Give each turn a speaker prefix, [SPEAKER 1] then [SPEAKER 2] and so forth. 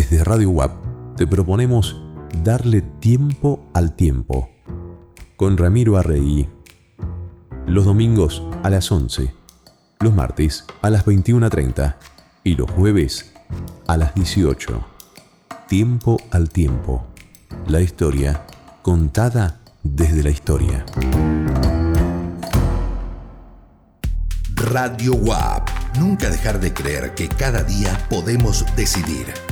[SPEAKER 1] Desde Radio WAP te proponemos darle tiempo al tiempo. Con Ramiro Arregui. Los domingos a las 11, los martes a las 21:30 y los jueves a las 18. Tiempo al tiempo. La historia contada desde la historia.
[SPEAKER 2] Radio WAP. Nunca dejar de creer que cada día podemos decidir.